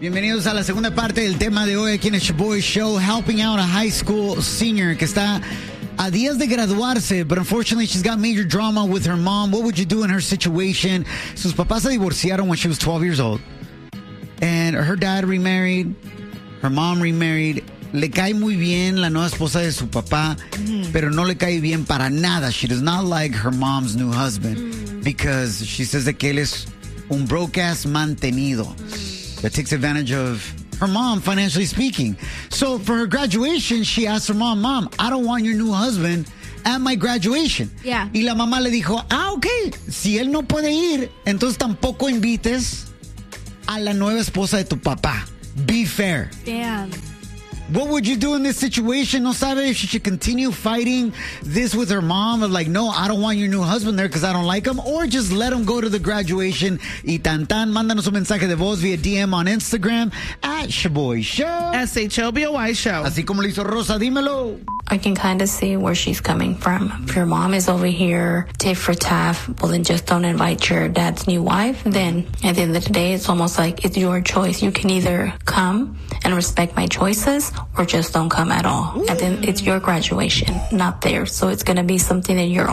Bienvenidos a la segunda parte del tema de hoy aquí en el Shaboy Show, helping out a high school senior que está a días de graduarse, but unfortunately she's got major drama with her mom. What would you do in her situation? Sus papás se divorciaron when she was 12 years old. And her dad remarried, her mom remarried. Le cae muy bien la nueva esposa de su papá, pero no le cae bien para nada. She does not like her mom's new husband because she says that que él es un broke-ass mantenido that takes advantage of her mom, financially speaking. So for her graduation, she asked her mom, Mom, I don't want your new husband at my graduation. Yeah. Y la mamá le dijo, ok, si él no puede ir, entonces tampoco invites a la nueva esposa de tu papá. Be fair. Damn. What would you do in this situation? No sabe if she should continue fighting this with her mom of like, no, I don't want your new husband there because I don't like him, or just let him go to the graduation. Y tan tan, mándanos un mensaje de voz via DM on Instagram at Shaboy Show. SHOBOY Show. Así como lo hizo Rosa, dímelo. I can kind of see where she's coming from. If your mom is over here, tit for tat, well then just don't invite your dad's new wife. Then at the end of the day, it's almost like it's your choice. You can either come and respect my choices or just don't come at all. And then it's your graduation, not theirs. So it's going to be something that you're